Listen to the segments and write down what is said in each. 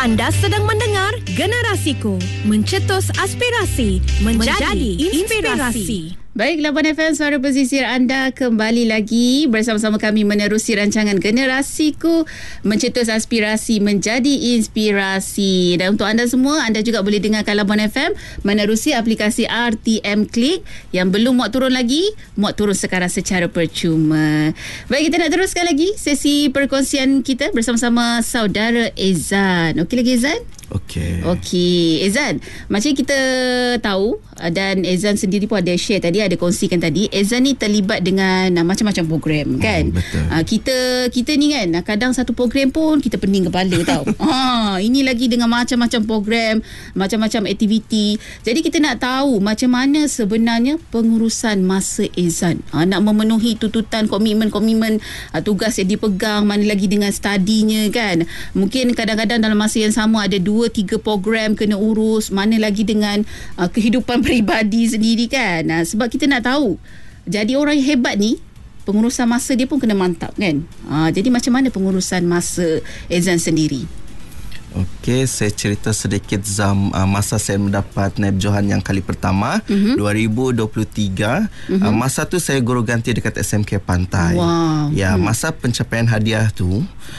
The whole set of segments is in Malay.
Anda sedang mendengar Generasiku, mencetus aspirasi, menjadi inspirasi. Baik, Labuan FM, suara pesisir anda kembali lagi bersama-sama kami menerusi rancangan Generasiku, mencetus aspirasi, menjadi inspirasi. Dan untuk anda semua, anda juga boleh dengarkan Labuan FM menerusi aplikasi RTM Click. Yang belum muat turun lagi, muat turun sekarang secara percuma. Baik, kita nak teruskan lagi sesi perkongsian kita bersama-sama saudara Ezan. Okey lagi, Ezan? Okey, Ezan, macam kita tahu dan Ezan sendiri pun ada share tadi, ada kongsikan tadi, Ezan ni terlibat dengan macam-macam program kan. Betul. Kita ni kan kadang satu program pun kita pening kepala tau. Ini lagi dengan macam-macam program, macam-macam aktiviti. Jadi kita nak tahu macam mana sebenarnya pengurusan masa Ezan. Nak memenuhi tuntutan, komitmen tugas yang dipegang, mana lagi dengan studinya kan. Mungkin kadang-kadang dalam masa yang sama ada 2-3 program kena urus, mana lagi dengan kehidupan peribadi sendiri kan. Sebab kita nak tahu, jadi orang yang hebat ni pengurusan masa dia pun kena mantap kan. Jadi macam mana pengurusan masa Ezan sendiri? Okey, saya cerita sedikit masa saya mendapat naib Johan yang kali pertama, 2023. Masa tu saya guru ganti dekat SMK Pantai. Ya, masa pencapaian hadiah tu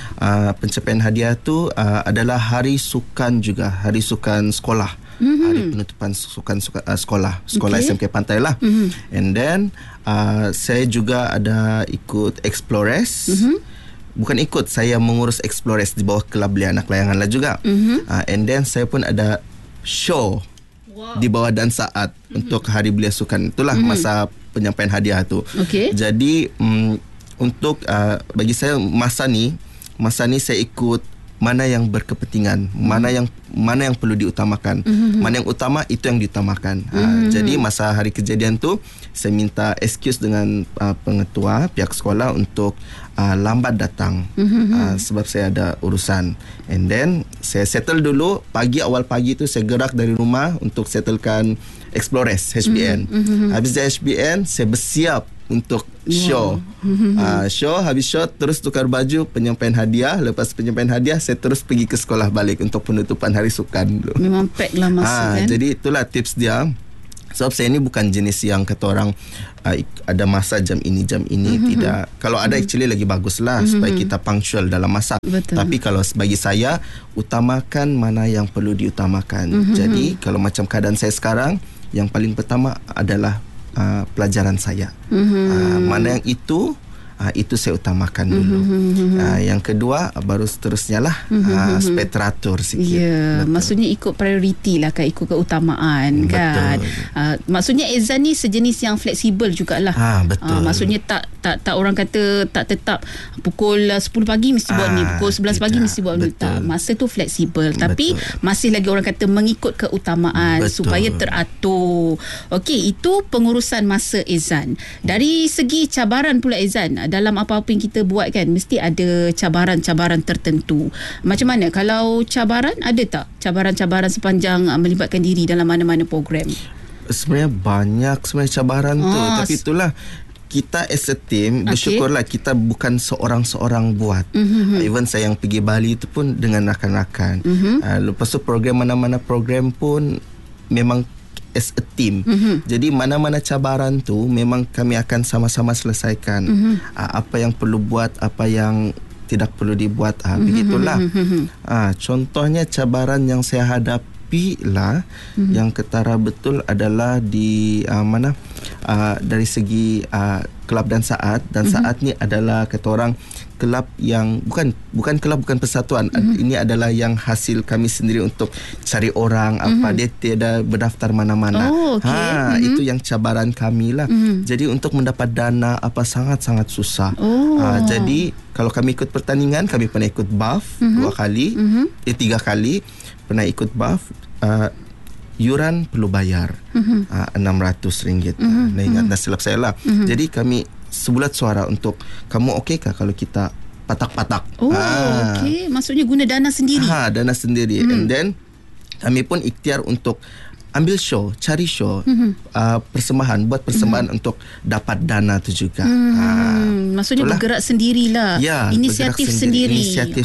adalah hari sukan juga, hari sukan sekolah. Hari penutupan sukan sekolah SMK Pantai lah. And then saya juga ada ikut Explores. Bukan ikut, saya mengurus Explores di bawah Kelab Belia Anak Layangan lah juga. And then saya pun ada show di bawah Dan Saat untuk Hari Belia Sukan. Itulah masa penyampaian hadiah tu. Jadi untuk bagi saya masa ni saya ikut mana yang berkepentingan, mana yang perlu diutamakan, mana yang utama itu yang diutamakan. Jadi masa hari kejadian tu saya minta excuse dengan pengetua pihak sekolah untuk lambat datang, sebab saya ada urusan. And then saya settle dulu awal pagi tu, saya gerak dari rumah untuk settlekan Explores HBN. Habis dari HBN saya bersiap untuk show. Habis show terus tukar baju, penyampaian hadiah. Lepas penyampaian hadiah saya terus pergi ke sekolah balik untuk penutupan hari sukan dulu. Memang pack lah masa kan. Jadi itulah tips dia. Sebab saya ni bukan jenis yang kata orang ada masa jam ini tidak. Kalau ada actually lagi bagus lah, supaya kita punctual dalam masa. Tapi kalau bagi saya, utamakan mana yang perlu diutamakan. Jadi kalau macam keadaan saya sekarang, yang paling pertama adalah pelajaran saya. Mana yang itu saya utamakan dulu. Yang kedua baru seterusnya lah supaya teratur sikit. Ya, maksudnya ikut prioriti lah kan, ikut keutamaan kan. Maksudnya Ezan ni sejenis yang fleksibel jugalah. Betul. Maksudnya tak orang kata tak tetap pukul 10 pagi mesti buat ni, pukul 11 pagi mesti buat ni. Tak, masa tu fleksibel, tapi masih lagi orang kata mengikut keutamaan supaya teratur. Okey, itu pengurusan masa Ezan. Dari segi cabaran pula Ezan, dalam apa-apa yang kita buat kan, mesti ada cabaran-cabaran tertentu. Macam mana? Kalau cabaran, ada tak cabaran-cabaran sepanjang melibatkan diri dalam mana-mana program? Sebenarnya banyak cabaran tu. Tapi itulah, kita as a team, bersyukurlah kita bukan seorang-seorang buat. Even saya yang pergi Bali itu pun dengan rakan-rakan. Lepas tu program mana-mana program pun memang as a team. Jadi mana-mana cabaran tu memang kami akan sama-sama selesaikan. Apa yang perlu buat, apa yang tidak perlu dibuat, begitulah. Contohnya cabaran yang saya hadapi lah, yang ketara betul adalah di dari segi kelab Dan Saat. Dan Saat ni adalah kata orang kelab yang bukan kelab, bukan persatuan. Ini adalah yang hasil kami sendiri untuk cari orang apa, dia tiada berdaftar mana-mana. Itu yang cabaran kami lah. Jadi untuk mendapat dana apa sangat-sangat susah. Jadi kalau kami ikut pertandingan, kami pernah ikut BAF 2 kali, 3 kali pernah ikut BAF. Yuran perlu bayar RM600. Ingat dah silap saya lah. Jadi kami sebulat suara untuk, kamu okey kah kalau kita patak-patak? Okey, maksudnya guna dana sendiri. Dana sendiri. And then kami pun ikhtiar untuk ambil show, cari show, persembahan, buat persembahan untuk dapat dana tu juga. Maksudnya itulah, bergerak sendirilah. Ya, inisiatif sendiri.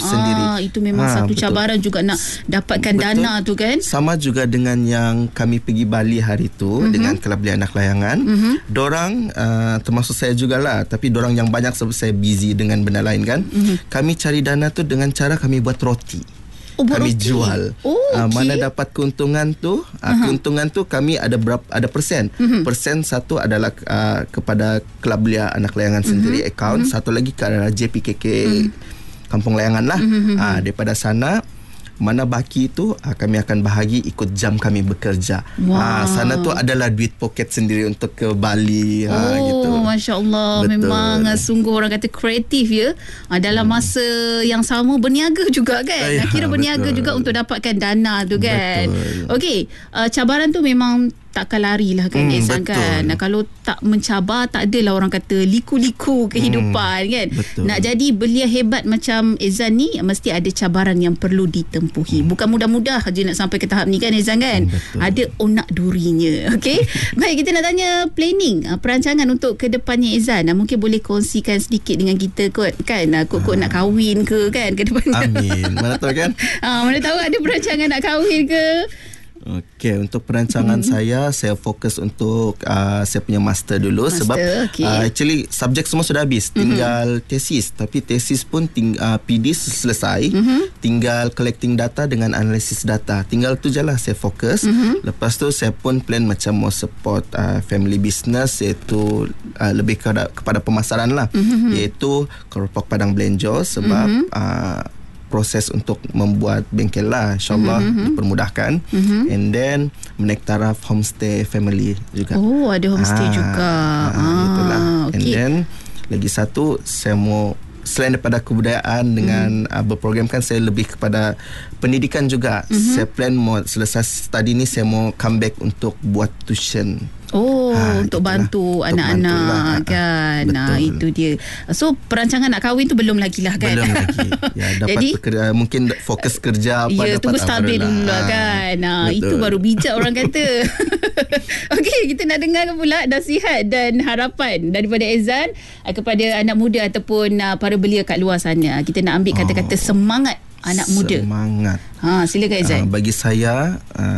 Itu memang satu betul. Cabaran juga nak dapatkan dana tu kan. Sama juga dengan yang kami pergi Bali hari tu dengan Kelab Belia Anak Layangan. Dorang termasuk saya jugalah, tapi dorang yang banyak sebab saya busy dengan benda lain kan. Kami cari dana tu dengan cara kami buat roti. Kami jual. Okay. Mana dapat keuntungan tu? Keuntungan tu kami ada persen. Persen satu adalah kepada Kelab Belia Anak Layangan sendiri akaun, satu lagi ke JPKK Kampung Layangan lah. Daripada sana mana baki itu kami akan bahagi ikut jam kami bekerja. Sana tu adalah duit poket sendiri untuk ke Bali. Gitu. Masya Allah. Betul. Memang sungguh orang kata kreatif ya. Dalam masa yang sama berniaga juga kan. Kira berniaga juga untuk dapatkan dana tu kan. Okey, cabaran tu memang takkan larilah kan Ezan kan. Kalau tak mencabar, tak adalah orang kata liku-liku kehidupan kan. Betul. Nak jadi belia hebat macam Ezan ni, mesti ada cabaran yang perlu ditempuhi. Bukan mudah-mudah je nak sampai ke tahap ni kan Ezan kan. Ada onak durinya. Okey. Baik, kita nak tanya planning, perancangan untuk ke depannya Ezan. Mungkin boleh kongsikan sedikit dengan kita kot kan. Kot nak kahwin ke kan ke depannya. Amin. Mana tahu kan. Mana tahu ada perancangan nak kahwin ke. Okey, untuk perancangan saya fokus untuk saya punya master dulu. Sebab actually subjek semua sudah habis, tinggal tesis. Tapi tesis pun PD selesai, tinggal collecting data dengan analisis data. Tinggal tu je lah saya fokus. Lepas tu saya pun plan macam mau support family business, iaitu lebih kepada pemasaran lah, iaitu keropok Padang Belenjo. Sebab proses untuk membuat bengkel lah, insyaAllah dipermudahkan. And then menaik taraf homestay family juga. Ada homestay juga. Itulah. And then lagi satu, saya mau selain daripada kebudayaan dengan berprogramkan, saya lebih kepada pendidikan juga. Saya plan mau selesai study ni, saya mau come back untuk buat tuition. Untuk bantu anak-anak kan. Itu dia. So perancangan nak kahwin tu belum lagi lah kan. Belum lagi. Dapat jadi, mungkin fokus kerja apa dapat tunggu stabil dulu lah kan. Itu baru bijak orang kata. Okey, kita nak dengar pula nasihat dan harapan daripada Ezan kepada anak muda ataupun para belia kat luar sana. Kita nak ambil kata-kata semangat anak muda. Semangat. Silakan Ezan. Bagi saya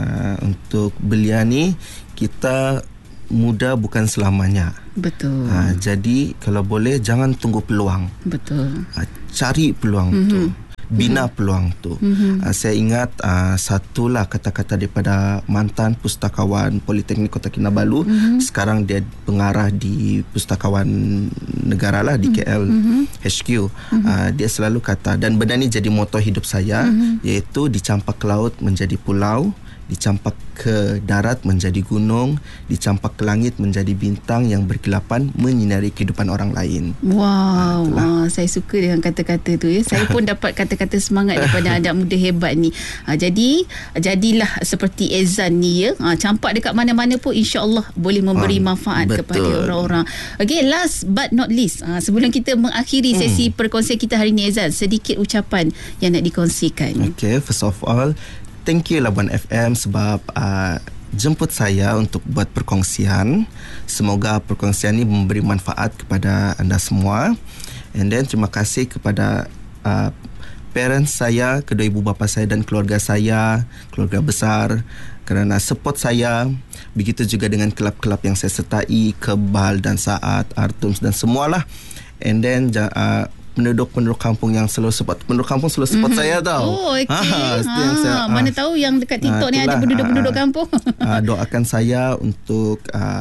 untuk belia ni, kita muda bukan selamanya. Betul. Jadi kalau boleh jangan tunggu peluang. Betul. Cari peluang tu. Bina peluang tu. Saya ingat satulah kata-kata daripada mantan pustakawan Politeknik Kota Kinabalu. Sekarang dia pengarah di Pustakawan Negara lah di KL HQ. Dia selalu kata, dan benda ni jadi moto hidup saya, iaitu dicampak ke laut menjadi pulau, dicampak ke darat menjadi gunung, dicampak ke langit menjadi bintang yang berkilapan menyinari kehidupan orang lain. Wow, saya suka dengan kata-kata tu ya. Saya pun dapat kata-kata semangat daripada anak muda hebat ni. Jadi jadilah seperti Ezan ni ya. Campak dekat mana-mana pun insya-Allah boleh memberi manfaat kepada orang-orang. Okay, last but not least, sebelum kita mengakhiri sesi perkongsian kita hari ni Ezan, sedikit ucapan yang nak dikongsikan. Okay, first of all, thank you Labuan FM sebab jemput saya untuk buat perkongsian. Semoga perkongsian ini memberi manfaat kepada anda semua. And then terima kasih kepada parents saya, kedua ibu bapa saya dan keluarga saya, keluarga besar, kerana support saya. Begitu juga dengan kelab-kelab yang saya sertai, Kebal dan Saat, Artums dan semualah. And then penduduk-penduduk kampung yang selalu support, penduduk kampung selalu support saya tau. Mana tahu yang dekat TikTok ni ada penduduk-penduduk kampung. Doakan saya untuk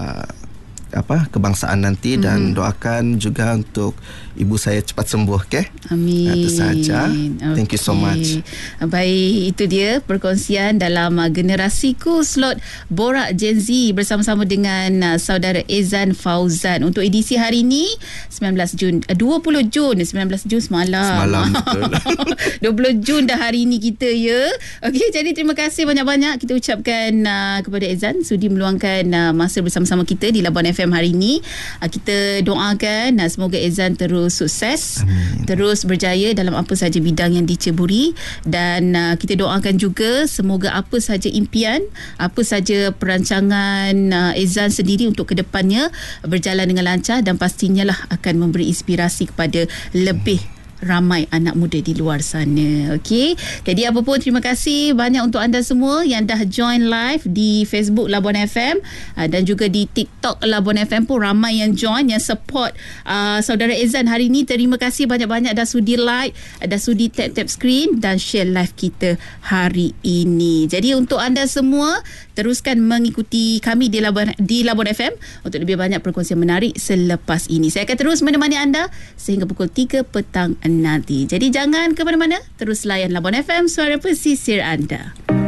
kebangsaan nanti dan doakan juga untuk ibu saya cepat sembuh. Okay? Amin. Itu sahaja. Thank you so much. Baik, itu dia perkongsian dalam Generasiku slot Borak Gen Z bersama-sama dengan saudara Ezan Fauzan untuk edisi hari ini 20 Jun semalam betul. 20 Jun dah hari ini kita ya. Okey, jadi terima kasih banyak-banyak kita ucapkan kepada Ezan sudi meluangkan masa bersama-sama kita di Labuan FM hari ini. Kita doakan semoga Ezan terus terus sukses. Amin. Terus berjaya dalam apa sahaja bidang yang diceburi. Dan kita doakan juga semoga apa sahaja impian, apa sahaja perancangan Ezan sendiri untuk kedepannya berjalan dengan lancar dan pastinya lah akan memberi inspirasi kepada lebih ramai anak muda di luar sana. Okey. Jadi apa pun, terima kasih banyak untuk anda semua yang dah join live di Facebook Labuan FM dan juga di TikTok Labuan FM pun ramai yang join, yang support saudara Ezan hari ini. Terima kasih banyak-banyak dah sudi like, dah sudi tap-tap screen dan share live kita hari ini. Jadi untuk anda semua, teruskan mengikuti kami di Labuan FM untuk lebih banyak perkongsian menarik selepas ini. Saya akan terus menemani anda sehingga pukul 3 petang nanti. Jadi jangan ke mana-mana, terus layan Labuan FM, suara pesisir anda.